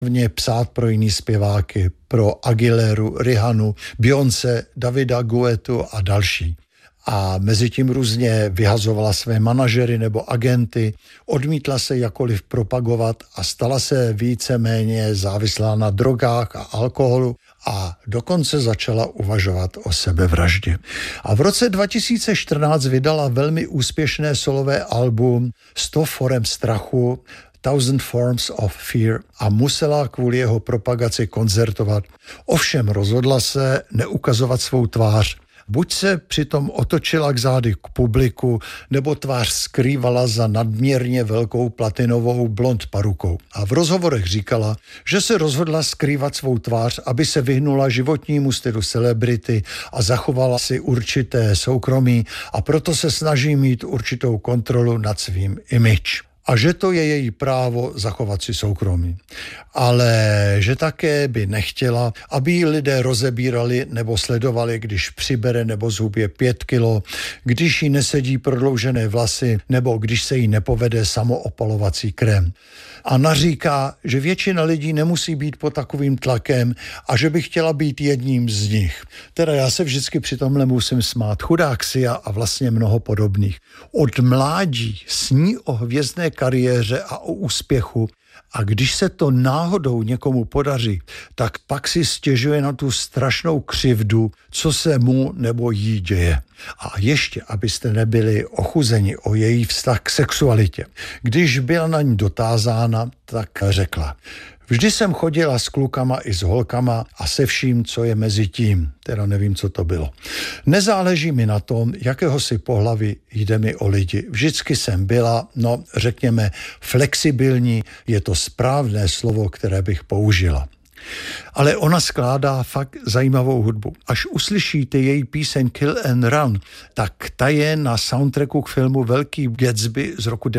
v ně psát pro jiný zpěváky, pro Aguileru, Rihanu, Beyoncé, Davida Guettu a další. A mezi tím různě vyhazovala své manažery nebo agenty, odmítla se jakoliv propagovat a stala se víceméně závislá na drogách a alkoholu a dokonce začala uvažovat o sebevraždě. A v roce 2014 vydala velmi úspěšné solové album 100 forem strachu, 1000 Forms of Fear a musela kvůli jeho propagaci koncertovat. Ovšem rozhodla se neukazovat svou tvář. Buď se přitom otočila k zády k publiku, nebo tvář skrývala za nadměrně velkou platinovou blond parukou. A v rozhovorech říkala, že se rozhodla skrývat svou tvář, aby se vyhnula životnímu stylu celebrity a zachovala si určité soukromí a proto se snaží mít určitou kontrolu nad svým image. A že to je její právo zachovat si soukromí. Ale že také by nechtěla, aby ji lidé rozebírali nebo sledovali, když přibere nebo zhubě 5 kilo, když jí nesedí prodloužené vlasy nebo když se jí nepovede samoopalovací krém. A naříká, že většina lidí nemusí být pod takovým tlakem a že by chtěla být jedním z nich. Teda já se vždycky při tomhle musím smát. Chudák Sia a vlastně mnoho podobných. Od mládí sní o hvězdné kariéře a o úspěchu a když se to náhodou někomu podaří, tak pak si stěžuje na tu strašnou křivdu, co se mu nebo jí děje. A ještě, abyste nebyli ochuzeni o její vztah k sexualitě. Když byla na ní dotázána, tak řekla: vždy jsem chodila s klukama i s holkama a se vším, co je mezi tím. Teda nevím, co to bylo. Nezáleží mi na tom, jakého si pohlaví, jde mi o lidi. Vždycky jsem byla, řekněme, flexibilní, je to správné slovo, které bych použila. Ale ona skládá fakt zajímavou hudbu. Až uslyšíte její píseň Kill and Run, tak ta je na soundtracku k filmu Velký Gatsby z roku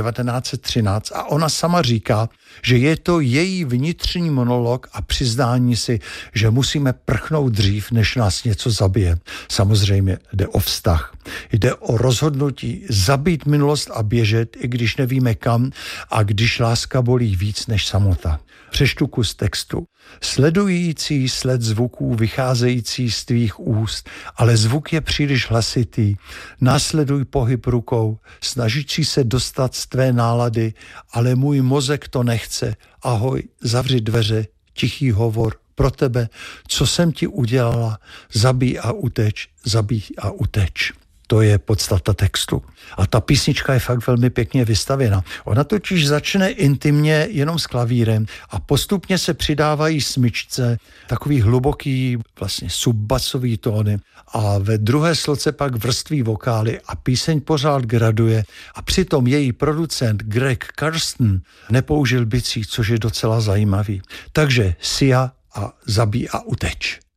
1913 a ona sama říká, že je to její vnitřní monolog a přiznání si, že musíme prchnout dřív, než nás něco zabije. Samozřejmě jde o vztah. Jde o rozhodnutí zabít minulost a běžet, i když nevíme kam a když láska bolí víc než samota. Přečtu kus textu. Sledující sled zvuků vycházející z tvých úst, ale zvuk je příliš hlasitý. Následuj pohyb rukou, snažící se dostat z tvé nálady, ale můj mozek to nechce. Ahoj, zavři dveře, tichý hovor pro tebe. Co jsem ti udělala? Zabij a uteč, zabij a uteč. To je podstata textu. A ta písnička je fakt velmi pěkně vystavěna. Ona totiž začne intimně jenom s klavírem a postupně se přidávají smyčce, takový hluboký, vlastně subbasový tóny a ve druhé sloce pak vrství vokály a píseň pořád graduje a přitom její producent Greg Kurstin nepoužil bicí, což je docela zajímavý. Takže Sia a zabij a uteč.